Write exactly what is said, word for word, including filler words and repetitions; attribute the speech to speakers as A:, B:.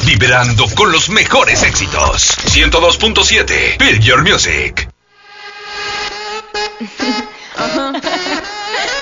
A: Vibrando con los mejores éxitos. ciento dos punto siete. Feel Your Music.